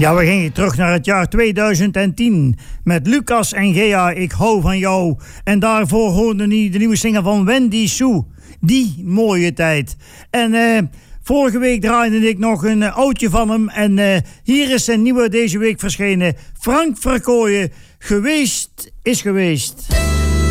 Ja, we gingen terug naar het jaar 2010 met Lucas en Gea, Ik hou van jou. En daarvoor hoorde hij de nieuwe single van Wendy Sue, Die mooie tijd. En vorige week draaide ik nog een oudje van hem. En hier is zijn nieuwe deze week verschenen, Frank Verkooyen, Geweest is geweest.